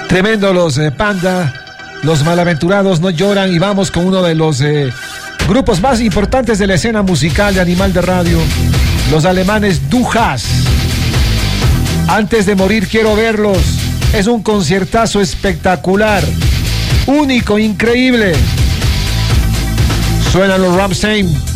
Tremendo los Panda, los malaventurados no lloran, y vamos con uno de los grupos más importantes de la escena musical de Animal de Radio, los alemanes Du Hast. Antes de morir quiero verlos. Es un conciertazo espectacular, único, increíble. Suenan los Rammstein.